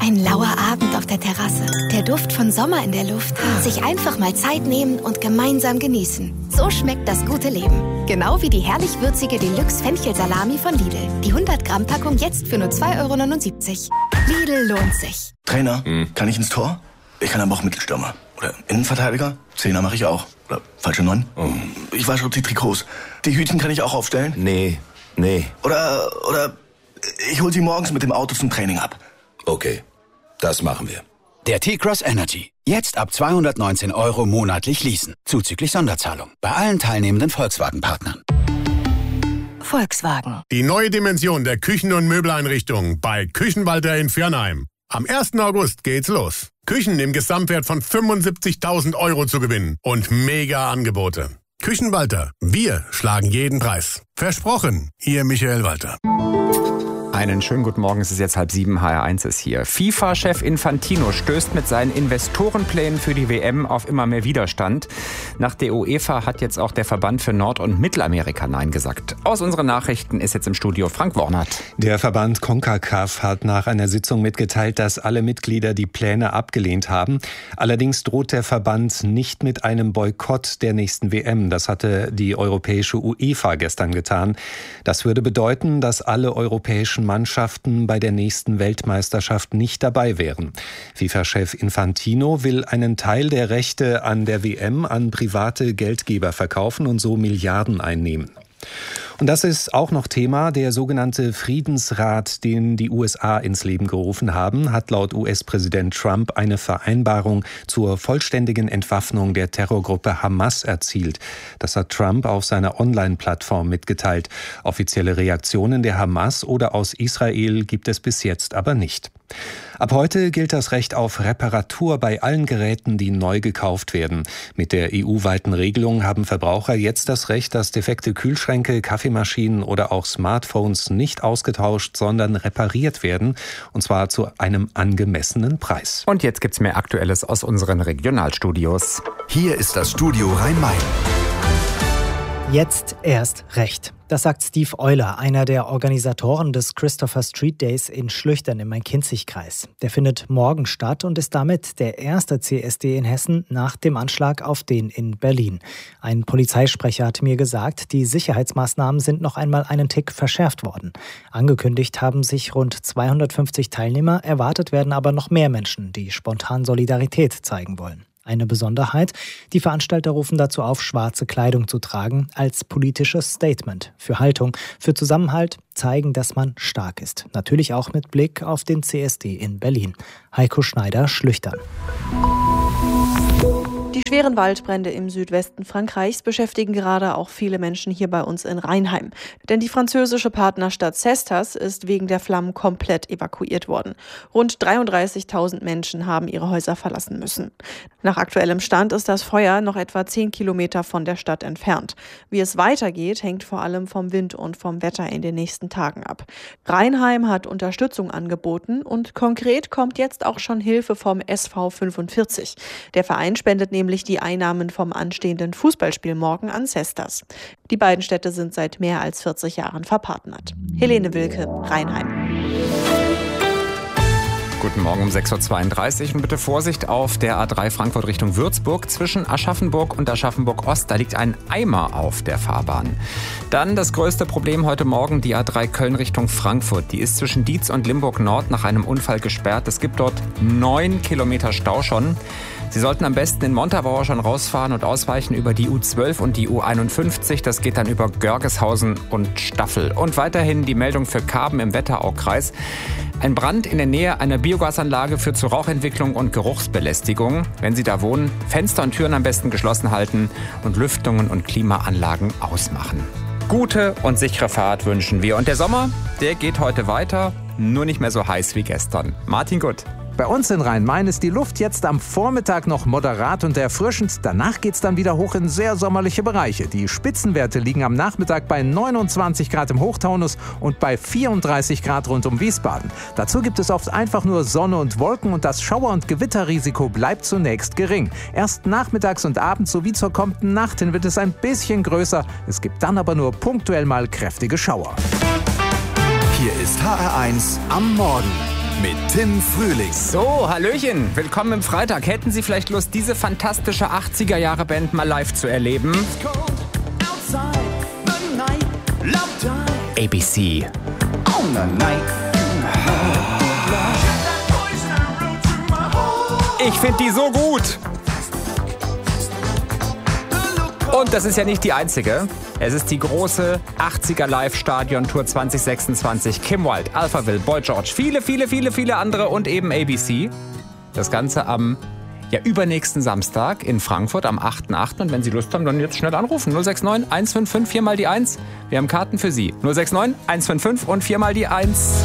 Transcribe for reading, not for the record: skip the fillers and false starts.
Ein lauer Abend auf der Terrasse, der Duft von Sommer in der Luft, sich einfach mal Zeit nehmen und gemeinsam genießen. So schmeckt das gute Leben. Genau wie die herrlich würzige Deluxe-Fenchel-Salami von Lidl. Die 100-Gramm-Packung jetzt für nur 2,79 €. Lidl lohnt sich. Trainer, kann ich ins Tor? Ich kann aber auch Mittelstürmer. Oder Innenverteidiger? Zehner mache ich auch. Oder falsche 9? Ich wasche die Trikots. Die Hütchen kann ich auch aufstellen? Nee. Oder ich hol sie morgens mit dem Auto zum Training ab. Okay, das machen wir. Der T-Cross Energy. Jetzt ab 219 € monatlich leasen. Zuzüglich Sonderzahlung. Bei allen teilnehmenden Volkswagen-Partnern. Volkswagen. Die neue Dimension der Küchen- und Möbeleinrichtung bei Küchenwalter in Viernheim. Am 1. August geht's los. Küchen im Gesamtwert von 75.000 € zu gewinnen und mega Angebote. Küchenwalter, wir schlagen jeden Preis. Versprochen, Ihr Michael Walter. Einen schönen guten Morgen, es ist jetzt 6:30, HR1 ist hier. FIFA-Chef Infantino stößt mit seinen Investorenplänen für die WM auf immer mehr Widerstand. Nach der UEFA hat jetzt auch der Verband für Nord- und Mittelamerika Nein gesagt. Aus unseren Nachrichten ist jetzt im Studio Frank Wornert. Der Verband CONCACAF hat nach einer Sitzung mitgeteilt, dass alle Mitglieder die Pläne abgelehnt haben. Allerdings droht der Verband nicht mit einem Boykott der nächsten WM. Das hatte die europäische UEFA gestern getan. Das würde bedeuten, dass alle europäischen Mannschaften bei der nächsten Weltmeisterschaft nicht dabei wären. FIFA-Chef Infantino will einen Teil der Rechte an der WM an private Geldgeber verkaufen und so Milliarden einnehmen. Und das ist auch noch Thema. Der sogenannte Friedensrat, den die USA ins Leben gerufen haben, hat laut US-Präsident Trump eine Vereinbarung zur vollständigen Entwaffnung der Terrorgruppe Hamas erzielt. Das hat Trump auf seiner Online-Plattform mitgeteilt. Offizielle Reaktionen der Hamas oder aus Israel gibt es bis jetzt aber nicht. Ab heute gilt das Recht auf Reparatur bei allen Geräten, die neu gekauft werden. Mit der EU-weiten Regelung haben Verbraucher jetzt das Recht, dass defekte Kühlschränke, Kaffeemaschinen oder auch Smartphones nicht ausgetauscht, sondern repariert werden. Und zwar zu einem angemessenen Preis. Und jetzt gibt's mehr Aktuelles aus unseren Regionalstudios. Hier ist das Studio Rhein-Main. Jetzt erst recht. Das sagt Steve Euler, einer der Organisatoren des Christopher Street Days in Schlüchtern im Main-Kinzig-Kreis. Der findet morgen statt und ist damit der erste CSD in Hessen nach dem Anschlag auf den in Berlin. Ein Polizeisprecher hat mir gesagt, die Sicherheitsmaßnahmen sind noch einmal einen Tick verschärft worden. Angekündigt haben sich rund 250 Teilnehmer, erwartet werden aber noch mehr Menschen, die spontan Solidarität zeigen wollen. Eine Besonderheit, die Veranstalter rufen dazu auf, schwarze Kleidung zu tragen, als politisches Statement für Haltung, für Zusammenhalt, zeigen, dass man stark ist. Natürlich auch mit Blick auf den CSD in Berlin. Heiko Schneider, Schlüchtern. Die schweren Waldbrände im Südwesten Frankreichs beschäftigen gerade auch viele Menschen hier bei uns in Rheinheim. Denn die französische Partnerstadt Cestas ist wegen der Flammen komplett evakuiert worden. Rund 33.000 Menschen haben ihre Häuser verlassen müssen. Nach aktuellem Stand ist das Feuer noch etwa 10 Kilometer von der Stadt entfernt. Wie es weitergeht, hängt vor allem vom Wind und vom Wetter in den nächsten Tagen ab. Rheinheim hat Unterstützung angeboten und konkret kommt jetzt auch schon Hilfe vom SV 45. Der Verein spendet nämlich die Einnahmen vom anstehenden Fußballspiel morgen an Cestas. Die beiden Städte sind seit mehr als 40 Jahren verpartnert. Helene Wilke, Rheinheim. Guten Morgen um 6:32 Uhr und bitte Vorsicht auf der A3 Frankfurt Richtung Würzburg. Zwischen Aschaffenburg und Aschaffenburg-Ost, da liegt ein Eimer auf der Fahrbahn. Dann das größte Problem heute Morgen, die A3 Köln Richtung Frankfurt. Die ist zwischen Dietz und Limburg Nord nach einem Unfall gesperrt. Es gibt dort 9 Kilometer Stau schon. Sie sollten am besten in Montabaur schon rausfahren und ausweichen über die U12 und die U51. Das geht dann über Görgeshausen und Staffel. Und weiterhin die Meldung für Karben im Wetteraukreis. Ein Brand in der Nähe einer Biogasanlage führt zu Rauchentwicklung und Geruchsbelästigung. Wenn Sie da wohnen, Fenster und Türen am besten geschlossen halten und Lüftungen und Klimaanlagen ausmachen. Gute und sichere Fahrt wünschen wir. Und der Sommer, der geht heute weiter, nur nicht mehr so heiß wie gestern. Martin Gutt. Bei uns in Rhein-Main ist die Luft jetzt am Vormittag noch moderat und erfrischend. Danach geht's dann wieder hoch in sehr sommerliche Bereiche. Die Spitzenwerte liegen am Nachmittag bei 29 Grad im Hochtaunus und bei 34 Grad rund um Wiesbaden. Dazu gibt es oft einfach nur Sonne und Wolken und das Schauer- und Gewitterrisiko bleibt zunächst gering. Erst nachmittags und abends sowie zur kommenden Nacht hin wird es ein bisschen größer. Es gibt dann aber nur punktuell mal kräftige Schauer. Hier ist HR1 am Morgen. mit Tim Frühlings. So, Hallöchen, willkommen im Freitag. Hätten Sie vielleicht Lust, diese fantastische 80er-Jahre-Band mal live zu erleben? ABC. Ich finde die so gut. Und das ist ja nicht die einzige. Es ist die große 80er Live-Stadion-Tour 2026. Kim Wilde, Alphaville, Boy George, viele andere und eben ABC. Das Ganze am übernächsten Samstag in Frankfurt am 8.8. Und wenn Sie Lust haben, dann jetzt schnell anrufen. 069 155 4 mal die 1. Wir haben Karten für Sie. 069 155 und 4 mal die 1.